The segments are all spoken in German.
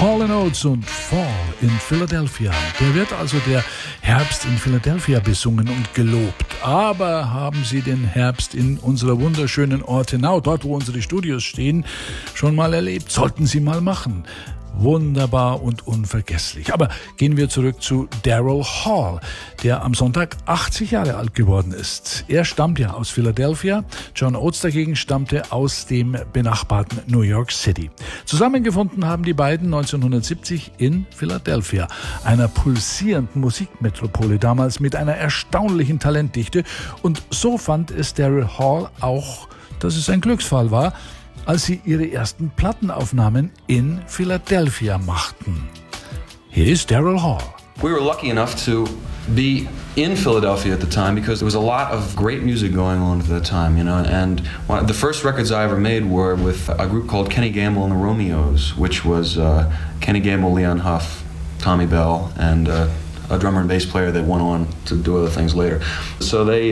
Hall & Oates und Fall in Philadelphia. Der wird also der Herbst in Philadelphia besungen und gelobt. Aber haben Sie den Herbst in unserer wunderschönen Ortenau, dort wo unsere Studios stehen, schon mal erlebt? Sollten Sie mal machen. Wunderbar und unvergesslich. Aber gehen wir zurück zu Daryl Hall, der am Sonntag 80 Jahre alt geworden ist. Er stammt ja aus Philadelphia. John Oates dagegen stammte aus dem benachbarten New York City. Zusammengefunden haben die beiden 1970 in Philadelphia, einer pulsierenden Musikmetropole damals mit einer erstaunlichen Talentdichte. Und so fand es Daryl Hall auch, dass es ein Glücksfall war, als sie ihre ersten Plattenaufnahmen in Philadelphia machten. Hier ist Daryl Hall. We were lucky enough to be in Philadelphia at the time because there was a lot of great music going on at that time, you know, and the first records I ever made were with a group called Kenny Gamble and the Romeos, which was Kenny Gamble, Leon Huff, Tommy Bell, and a drummer and bass player that went on to do other things later. So they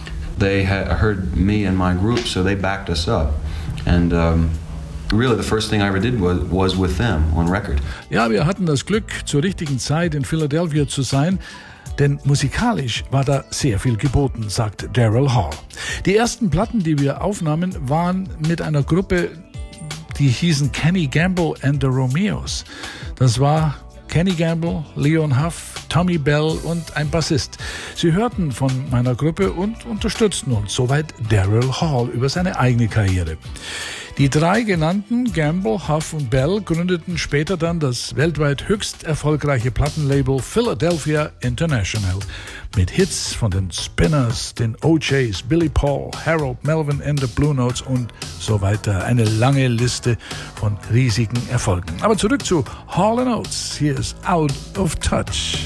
had heard me and my group, so they backed us up. And really the first thing I ever did was with them on record. Ja, wir hatten das Glück, zur richtigen Zeit in Philadelphia zu sein, denn musikalisch war da sehr viel geboten, sagt Daryl Hall. Die ersten Platten, die wir aufnahmen, waren mit einer Gruppe, die hießen Kenny Gamble and the Romeos. Das war Kenny Gamble, Leon Huff, Tommy Bell und ein Bassist. Sie hörten von meiner Gruppe und unterstützten uns. Soweit Daryl Hall über seine eigene Karriere. Die drei genannten, Gamble, Huff und Bell, gründeten später dann das weltweit höchst erfolgreiche Plattenlabel Philadelphia International mit Hits von den Spinners, den OJs, Billy Paul, Harold Melvin and the Blue Notes und so weiter. Eine lange Liste von riesigen Erfolgen. Aber zurück zu Hall & Oates. Hier ist Out of Touch.